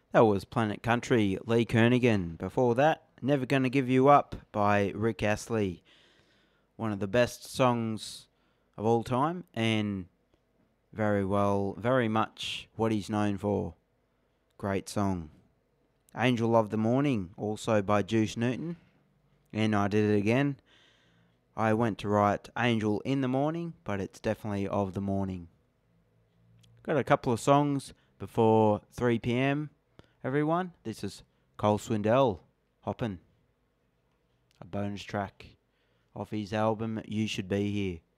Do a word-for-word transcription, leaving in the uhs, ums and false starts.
That was Planet Country, Lee Kernaghan. Before that, Never Gonna Give You Up by Rick Astley. One of the best songs of all time and very well, very much what he's known for. Great song. Angel of the Morning, also by Juice Newton. And I did it again. I went to write Angel in the Morning, but it's definitely of the morning. Got a couple of songs before three p.m. everyone. This is Cole Swindell, Hoppin', a bonus track off his album You Should Be Here.